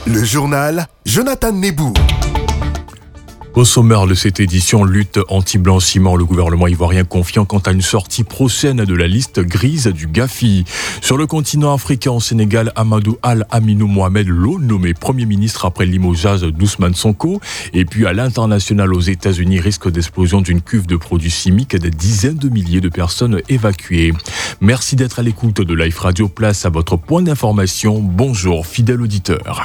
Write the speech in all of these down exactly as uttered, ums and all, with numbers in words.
Le journal Jonathan Nebou. Au sommaire de cette édition, lutte anti-blanchiment, le gouvernement ivoirien confiant quant à une sortie prochaine de la liste grise du GAFI. Sur le continent africain, au Sénégal, Amadou Al-Aminou Mohamed Lo, nommé Premier ministre après le limogeage d'Ousmane Sonko. Et puis à l'international, aux États-Unis, risque d'explosion d'une cuve de produits chimiques, des dizaines de milliers de personnes évacuées. Merci d'être à l'écoute de Life Radio. Place à votre point d'information. Bonjour, fidèle auditeur.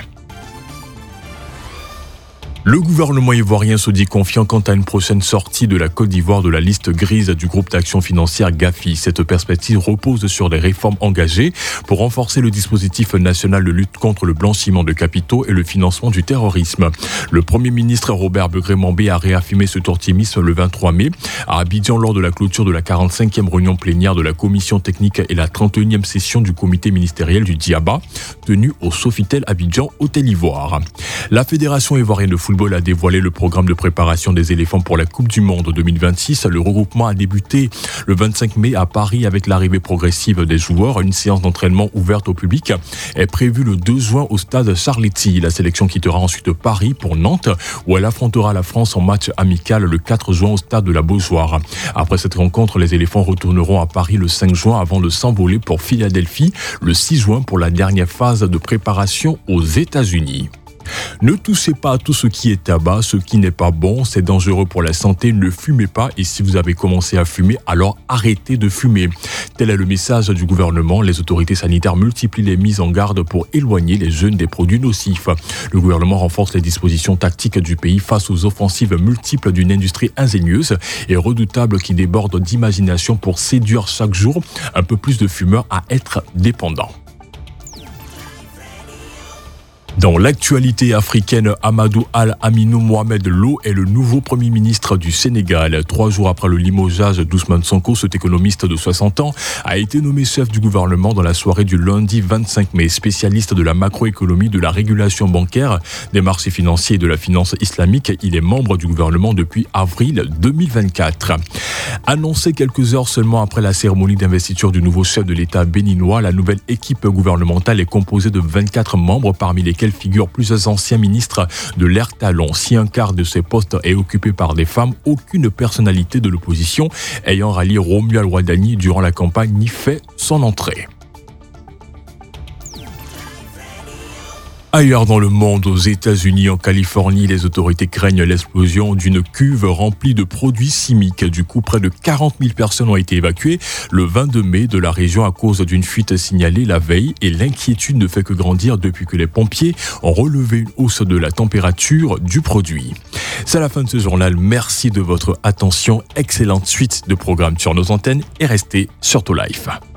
Le gouvernement ivoirien se dit confiant quant à une prochaine sortie de la Côte d'Ivoire de la liste grise du groupe d'action financière GAFI. Cette perspective repose sur des réformes engagées pour renforcer le dispositif national de lutte contre le blanchiment de capitaux et le financement du terrorisme. Le Premier ministre Robert Begré-Mambé a réaffirmé cet optimisme le vingt-trois mai à Abidjan lors de la clôture de la quarante-cinquième réunion plénière de la commission technique et la trente et unième session du comité ministériel du Diaba, tenue au Sofitel Abidjan, Hôtel Ivoire. La Fédération ivoirienne de football a dévoilé le programme de préparation des éléphants pour la Coupe du Monde deux mille vingt-six. Le regroupement a débuté le vingt-cinq mai à Paris avec l'arrivée progressive des joueurs. Une séance d'entraînement ouverte au public est prévue le deux juin au stade Charletti. La sélection quittera ensuite Paris pour Nantes où elle affrontera la France en match amical le quatre juin au stade de la Beaujoire. Après cette rencontre, les éléphants retourneront à Paris le cinq juin avant de s'envoler pour Philadelphie le six juin pour la dernière phase de préparation aux États-Unis. Ne touchez pas à tout ce qui est tabac, ce qui n'est pas bon, c'est dangereux pour la santé, ne fumez pas et si vous avez commencé à fumer, alors arrêtez de fumer. Tel est le message du gouvernement. Les autorités sanitaires multiplient les mises en garde pour éloigner les jeunes des produits nocifs. Le gouvernement renforce les dispositions tactiques du pays face aux offensives multiples d'une industrie ingénieuse et redoutable qui déborde d'imagination pour séduire chaque jour un peu plus de fumeurs à être dépendants. Dans l'actualité africaine, Amadou Al-Aminou Mohamed Lo est le nouveau Premier ministre du Sénégal. Trois jours après le limogeage d'Ousmane Sonko, cet économiste de soixante ans a été nommé chef du gouvernement dans la soirée du lundi vingt-cinq mai. Spécialiste de la macroéconomie, de la régulation bancaire, des marchés financiers et de la finance islamique, il est membre du gouvernement depuis avril deux mille vingt-quatre. Annoncé quelques heures seulement après la cérémonie d'investiture du nouveau chef de l'État béninois, la nouvelle équipe gouvernementale est composée de vingt-quatre membres, parmi lesquels figurent plusieurs anciens ministres de l'ère Talon. Si un quart de ces postes est occupé par des femmes, aucune personnalité de l'opposition ayant rallié Romuald Wadani durant la campagne n'y fait son entrée. Ailleurs dans le monde, aux États-Unis, en Californie, les autorités craignent l'explosion d'une cuve remplie de produits chimiques. Du coup, près de quarante mille personnes ont été évacuées le vingt-deux mai de la région à cause d'une fuite signalée la veille et l'inquiétude ne fait que grandir depuis que les pompiers ont relevé une hausse de la température du produit. C'est la fin de ce journal. Merci de votre attention. Excellente suite de programmes sur nos antennes et restez sur To Life.